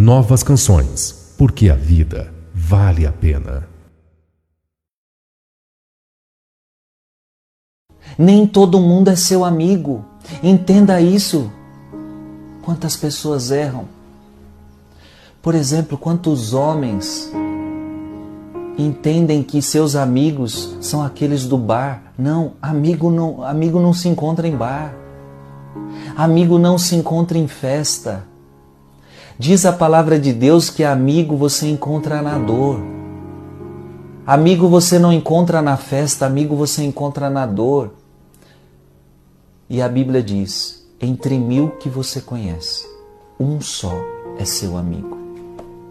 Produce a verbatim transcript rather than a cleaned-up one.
novas canções, porque a vida vale a pena. Nem todo mundo é seu amigo. Entenda isso. Quantas pessoas erram. Por exemplo, quantos homens entendem que seus amigos são aqueles do bar. Não, amigo não, amigo não se encontra em bar. Amigo não se encontra em festa. Diz a palavra de Deus que amigo você encontra na dor. Amigo você não encontra na festa, amigo você encontra na dor. E a Bíblia diz, entre mil que você conhece, um só é seu amigo.